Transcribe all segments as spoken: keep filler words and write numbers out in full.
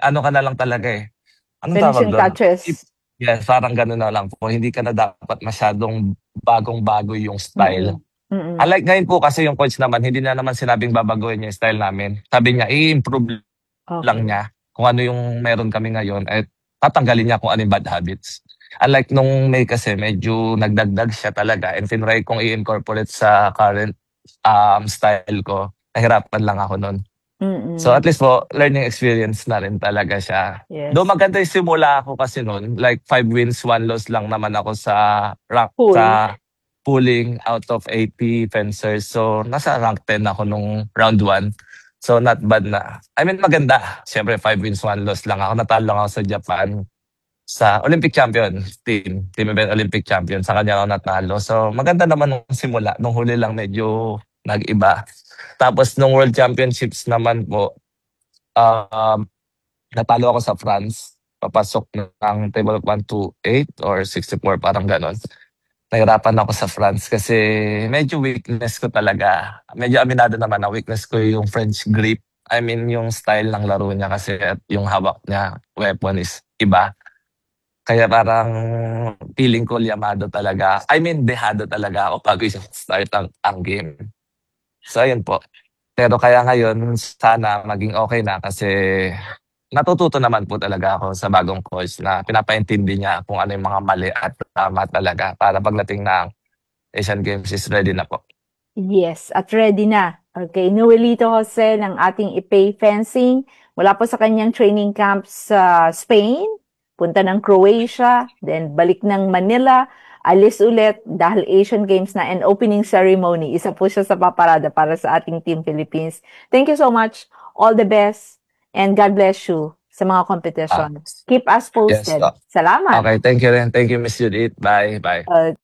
ano ka na lang talaga eh. Anong tawag Finishing doon? touches. Yes, parang gano'n na lang po. Hindi ka na dapat masyadong bagong-bago yung style. Mm. Mm. Unlike ngayon po kasi yung coach naman, hindi na naman sinabing babaguhin yung style namin. Sabi niya, i-improve lang Okay. niya kung ano yung meron kami ngayon at tatanggalin niya kung ano yung bad habits. Unlike nung May kasi, medyo nagdagdag siya talaga and tinry kong i-incorporate sa current um, style ko. Nahirapan lang ako nun. Mm-mm. So at least po, learning experience na rin talaga siya. Yes. Though maganda yung simula ako kasi noon, like five wins, one loss lang naman ako sa rank, Pool. sa pooling out of eighty fencers. So nasa rank ten ako nung round one. So not bad na. I mean maganda. Siyempre five wins, one loss lang ako. Natalo lang ako sa Japan sa Olympic champion team. Team event Olympic champion. Sa kanya ako natalo. So maganda naman nung simula. Nung huli lang medyo nag-iba. Tapos nung World Championships naman po, um, natalo ako sa France. Papasok ng table of one to eight or sixty-four, parang ganon. Nahirapan ako sa France kasi medyo weakness ko talaga. Medyo aminado naman na weakness ko yung French grip. I mean yung style ng laro niya kasi at yung hawak niya, weapon is iba. Kaya parang feeling ko liyamado talaga. I mean dehado talaga ako bago yung start ang, ang game. So ayun po. Pero kaya ngayon, sana maging okay na kasi natututo naman po talaga ako sa bagong coach na pinapaintindi niya kung ano yung mga mali at tama talaga para pagdating ng Asian Games is ready na po. Yes, at ready na. Okay, Noelito Jose ng ating Ipay Fencing. Wala po sa kanyang training camp sa Spain. Punta ng Croatia, then balik ng Manila. Alis ulit dahil Asian Games na and opening ceremony. Isa po siya sa paparada para sa ating Team Philippines. Thank you so much. All the best. And God bless you sa mga competition. Ah, Keep us posted. yes, oh. Salamat. Okay, thank you rin. Thank you, Miss Judith. Bye, bye. Uh,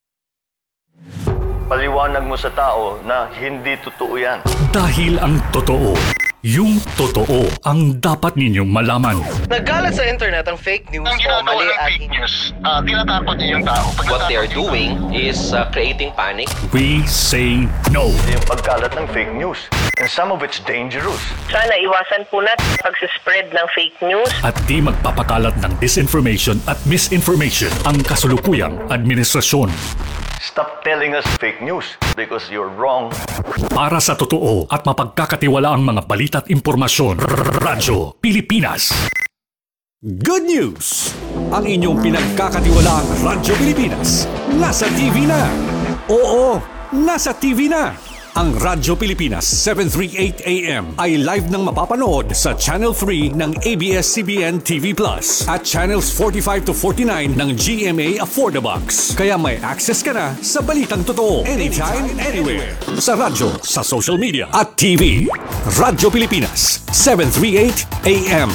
Paliwanag mo sa tao na hindi totoo yan. Dahil ang totoo, yung totoo ang dapat ninyong malaman. Nagkalat sa internet ang fake news Ang o ginagawa mali ng at fake news, uh, tinatakot niyo yung tao. What they are doing is uh, creating panic. We say no. Yung pagkalat ng fake news. And some of it's dangerous. Sana iwasan po natin pag-spread ng fake news. At di magpapakalat ng disinformation at misinformation ang kasulukuyang administrasyon. Stop telling us fake news because you're wrong. Para sa totoo at mapagkakatiwalaang mga balita at impormasyon, Radyo Pilipinas. Good news! Ang inyong pinagkakatiwalaang Radyo Pilipinas nasa T V na. Oo, nasa T V na. Ang Radyo Pilipinas seven thirty-eight A M ay live nang mapapanood sa Channel three ng A B S C B N T V Plus at Channels forty-five to forty-nine ng G M A Affordabox. Kaya may access ka na sa balitang totoo anytime, anywhere. Sa radyo, sa social media at T V. Radyo Pilipinas seven thirty-eight A M.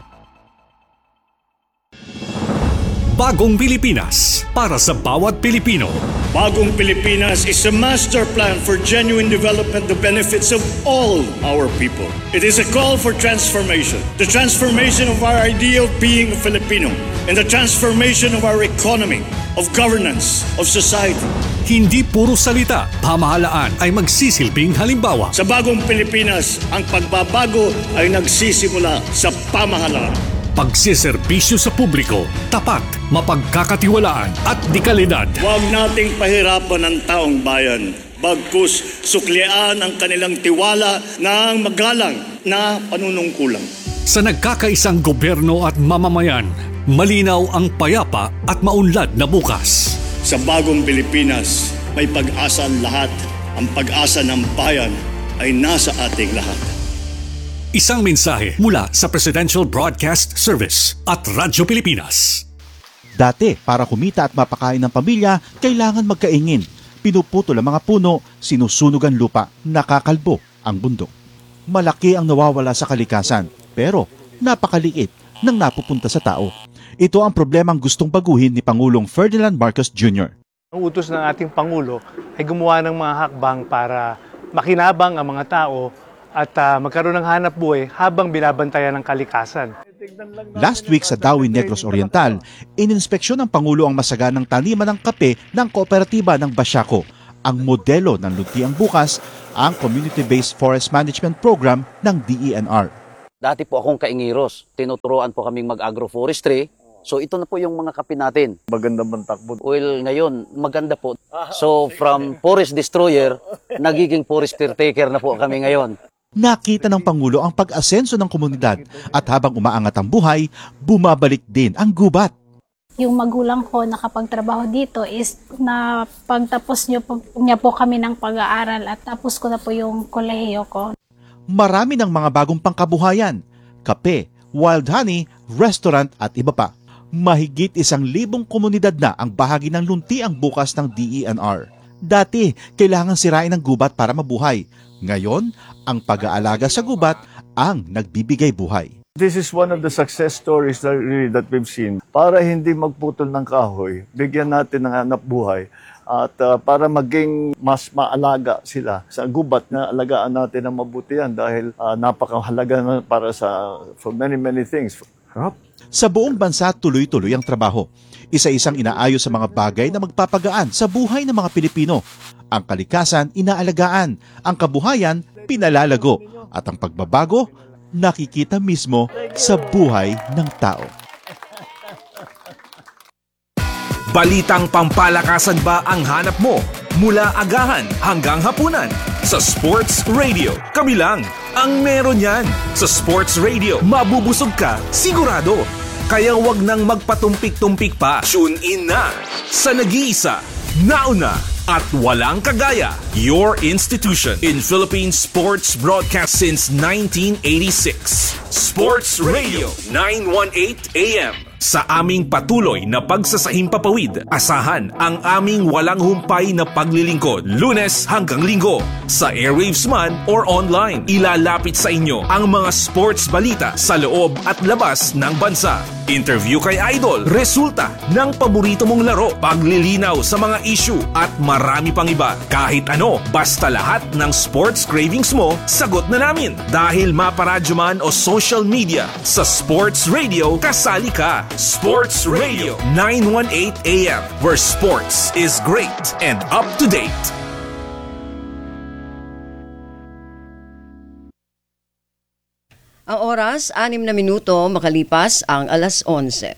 Bagong Pilipinas para sa bawat Pilipino. Bagong Pilipinas is a master plan for genuine development, the benefits of all our people. It is a call for transformation. The transformation of our idea of being a Filipino and the transformation of our economy, of governance, of society. Hindi puro salita, pamahalaan ay magsisilbing halimbawa. Sa Bagong Pilipinas, ang pagbabago ay nagsisimula sa pamahalaan. Pagsiservisyo sa publiko, tapat, mapagkakatiwalaan at dekalidad. Huwag nating pahirapan ang taong bayan. Bagkus suklian ang kanilang tiwala ng magalang na panunungkulan. Sa nagkakaisang gobyerno at mamamayan, malinaw ang payapa at maunlad na bukas. Sa Bagong Pilipinas, may pag-asa ang lahat. Ang pag-asa ng bayan ay nasa ating lahat. Isang mensahe mula sa Presidential Broadcast Service at Radyo Pilipinas. Dati, para kumita at mapakain ng pamilya, kailangan magkaingin. Pinuputol ang mga puno, sinusunog ang lupa, nakakalbo ang bundok. Malaki ang nawawala sa kalikasan, pero napakaliit nang napupunta sa tao. Ito ang problemang gustong baguhin ni Pangulong Ferdinand Marcos Junior Ang utos ng ating Pangulo ay gumawa ng mga hakbang para makinabang ang mga tao at uh, magkaroon ng hanap buhay habang binabantayan ng kalikasan. Last week sa Dawin Negros Oriental, ininspeksyon ng Pangulo ang masaganang taniman ng kape ng kooperatiba ng Basiaco. Ang modelo ng Luntiang Bukas, ang Community-Based Forest Management Program ng D E N R. Dati po akong kaingiros. Tinuturuan po kaming mag-agroforestry. So ito na po yung mga kape natin. Maganda bang takbo? Well, ngayon, maganda po. So from forest destroyer, nagiging forest caretaker na po kami ngayon. Nakita ng Pangulo ang pag-asenso ng komunidad at habang umaangat ang buhay, bumabalik din ang gubat. Yung magulang ko nakapagtrabaho dito is na pagtapos niyo po, niya po kami ng pag-aaral at tapos ko na po yung kolehiyo ko. Marami ng mga bagong pangkabuhayan, kape, wild honey, restaurant at iba pa. Mahigit isang libong komunidad na ang bahagi ng luntiang bukas ng D E N R. Dati, kailangan sirain ang gubat para mabuhay. Ngayon, ang pag-aalaga sa gubat ang nagbibigay buhay. This is one of the success stories that, really, that we've seen. Para hindi magputol ng kahoy, bigyan natin ng hanap buhay at uh, para maging mas maalaga sila sa gubat na alagaan natin ng mabuti yan dahil uh, napakahalaga na para sa for many many things. Huh? Sa buong bansa, tuloy-tuloy ang trabaho. Isa-isang inaayos sa mga bagay na magpapagaan sa buhay ng mga Pilipino. Ang kalikasan, inaalagaan. Ang kabuhayan, pinalalago. At ang pagbabago, nakikita mismo sa buhay ng tao. Balitang pampalakasan ba ang hanap mo? Mula agahan hanggang hapunan. Sa Sports Radio, kami lang ang meron yan. Sa Sports Radio, mabubusog ka, sigurado. Kaya wag nang magpatumpik-tumpik pa. Tune in na sa nag-iisa, nauna, at walang kagaya, your institution in Philippine sports broadcast since nineteen eighty-six. Sports Radio nine eighteen A M. Sa aming patuloy na pagsasahimpapawid, asahan ang aming walang humpay na paglilingkod, Lunes hanggang Linggo, sa airwaves man or online. Ilalapit sa inyo ang mga sports balita sa loob at labas ng bansa. Interview kay Idol, resulta ng paborito mong laro, paglilinaw sa mga issue at marami pang iba. Kahit ano, basta lahat ng sports cravings mo, sagot na namin. Dahil maparadyo man o social media, sa Sports Radio, kasali ka. Sports Radio nine eighteen A M, where sports is great and up to date. Ang oras, anim na minuto makalipas ang alas onse.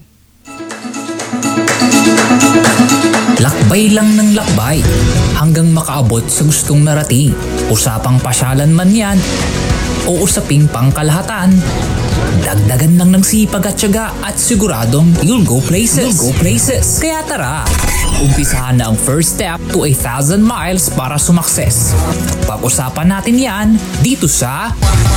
Lakbay lang ng lakbay hanggang makaabot sa gustong narating. Usapang pasyalan man yan o usaping pangkalahatan. Dagdagan lang ng sipag at tiyaga at siguradong you'll go places. You'll go places. Kaya tara, umpisahan na ang first step to a thousand miles para sumakses. Pag-usapan natin yan dito sa